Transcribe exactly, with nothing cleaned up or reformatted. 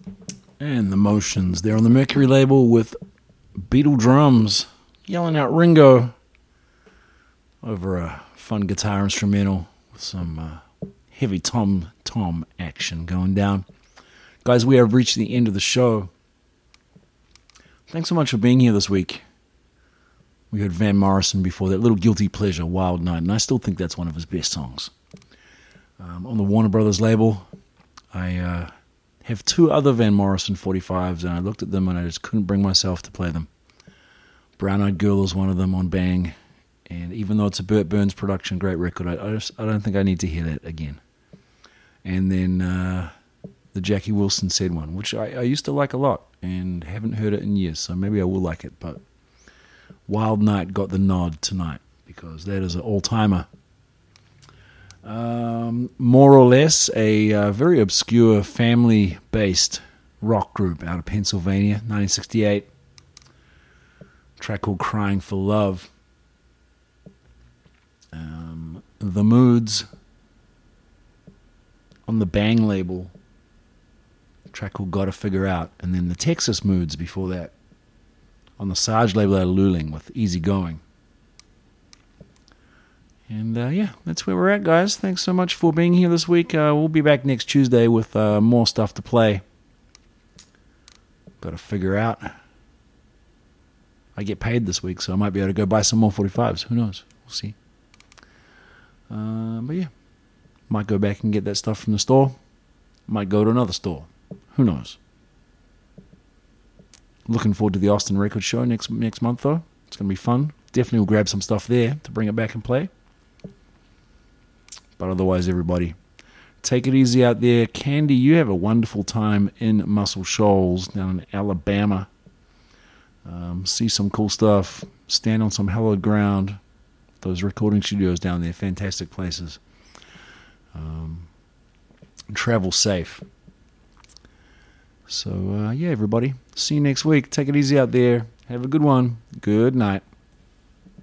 And the Motions. They're on the Mercury label with Beatle drums yelling out Ringo over a fun guitar instrumental with some uh, heavy tom tom action going down. Guys, we have reached the end of the show. Thanks so much for being here this week. We heard Van Morrison before that, Little Guilty Pleasure, Wild Night, and I still think that's one of his best songs. Um, on the Warner Brothers label, I uh, have two other Van Morrison forty-fives, and I looked at them and I just couldn't bring myself to play them. Brown Eyed Girl is one of them on Bang, and even though it's a Burt Burns production, great record, I, I, just, I don't think I need to hear that again. And then uh, the Jackie Wilson Said one, which I, I used to like a lot and haven't heard it in years, so maybe I will like it, but Wild Night got the nod tonight because that is an all-timer. Um, more or less a uh, very obscure family-based rock group out of Pennsylvania, nineteen sixty-eight. A track called Crying for Love. Um, the Moods on the Bang label. A track called Gotta Figure Out. And then the Texas Moods before that. On the Sarge label out of Luling with Easy Going. And uh, yeah, that's where we're at, guys. Thanks so much for being here this week. Uh, we'll be back next Tuesday with uh, more stuff to play. Got to figure out. I get paid this week, so I might be able to go buy some more forty-fives. Who knows? We'll see. Uh, but yeah, might go back and get that stuff from the store. Might go to another store. Who knows? Looking forward to the Austin Record Show next next month, though. It's going to be fun. Definitely will grab some stuff there to bring it back and play. But otherwise, everybody, take it easy out there. Candy, you have a wonderful time in Muscle Shoals down in Alabama. Um, see some cool stuff. Stand on some hallowed ground. Those recording studios down there, fantastic places. Um, travel safe. So, uh, yeah, everybody. See you next week. Take it easy out there. Have a good one. Good night.